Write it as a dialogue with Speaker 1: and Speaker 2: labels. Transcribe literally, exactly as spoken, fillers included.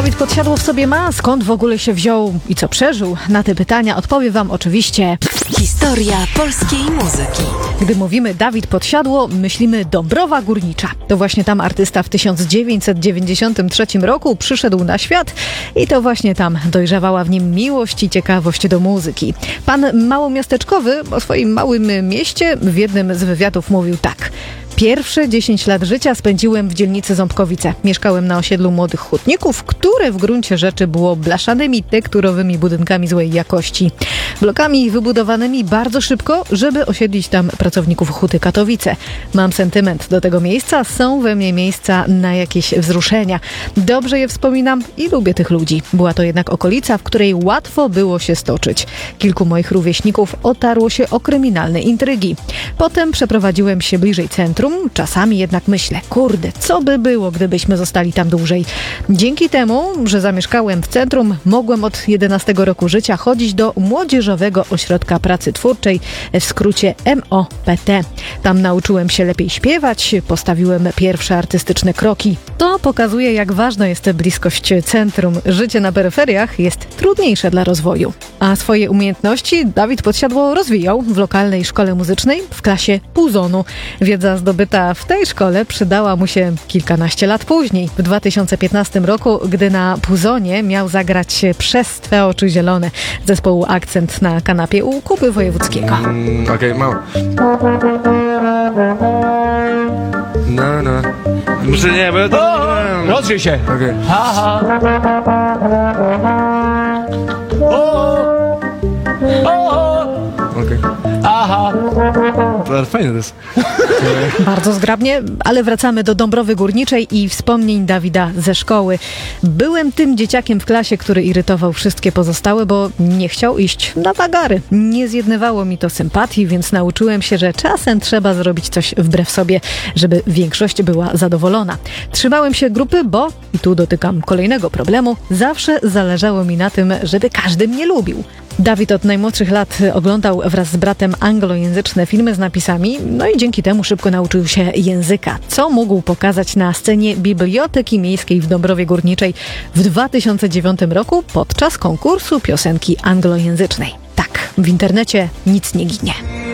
Speaker 1: Dawid Podsiadło w sobie ma? Skąd w ogóle się wziął i co przeżył? Na te pytania odpowie wam oczywiście
Speaker 2: historia polskiej muzyki.
Speaker 1: Gdy mówimy Dawid Podsiadło, myślimy Dąbrowa Górnicza. To właśnie tam artysta w tysiąc dziewięćset dziewięćdziesiątym trzecim roku przyszedł na świat i to właśnie tam dojrzewała w nim miłość i ciekawość do muzyki. Pan małomiasteczkowy o swoim małym mieście w jednym z wywiadów mówił tak: pierwsze dziesięć lat życia spędziłem w dzielnicy Ząbkowice. Mieszkałem na osiedlu młodych hutników, które w gruncie rzeczy było blaszanymi, tekturowymi budynkami złej jakości. Blokami wybudowanymi bardzo szybko, żeby osiedlić tam pracowników Huty Katowice. Mam sentyment do tego miejsca, są we mnie miejsca na jakieś wzruszenia. Dobrze je wspominam i lubię tych ludzi. Była to jednak okolica, w której łatwo było się stoczyć. Kilku moich rówieśników otarło się o kryminalne intrygi. Potem przeprowadziłem się bliżej centrum. Czasami jednak myślę, kurde, co by było, gdybyśmy zostali tam dłużej. Dzięki temu, że zamieszkałem w centrum, mogłem od jedenastego roku życia chodzić do Młodzieżowego Ośrodka Pracy Twórczej, w skrócie M O P T. Tam nauczyłem się lepiej śpiewać, postawiłem pierwsze artystyczne kroki. To pokazuje, jak ważna jest bliskość centrum. Życie na peryferiach jest trudniejsze dla rozwoju. A swoje umiejętności Dawid Podsiadło rozwijał w lokalnej szkole muzycznej w klasie Puzonu. Wiedza zdobyta w tej szkole przydała mu się kilkanaście lat później. W dwa tysiące piętnastym roku, gdy na Puzonie miał zagrać Przez Twe oczy zielone zespołu Akcent na kanapie u Kuby Wojewódzkiego.
Speaker 3: Mm, Okej, okay, mało. No, no. Muszę nie, bo ja to...
Speaker 4: Rozrzyj się!
Speaker 3: Okej.
Speaker 4: Ha, ha. O, o,
Speaker 3: Okej.
Speaker 4: aha.
Speaker 3: To fajne to jest.
Speaker 1: Bardzo zgrabnie, ale wracamy do Dąbrowy Górniczej i wspomnień Dawida ze szkoły. Byłem tym dzieciakiem w klasie, który irytował wszystkie pozostałe, bo nie chciał iść na wagary. Nie zjednywało mi to sympatii, więc nauczyłem się, że czasem trzeba zrobić coś wbrew sobie, żeby większość była zadowolona. Trzymałem się grupy, bo, i tu dotykam kolejnego problemu, zawsze zależało mi na tym, żeby każdy mnie lubił. Dawid od najmłodszych lat oglądał wraz z bratem anglojęzyczne filmy z napisami, no i dzięki temu szybko nauczył się języka, co mógł pokazać na scenie Biblioteki Miejskiej w Dąbrowie Górniczej w dwa tysiące dziewiątym roku podczas konkursu piosenki anglojęzycznej. Tak, w internecie nic nie ginie.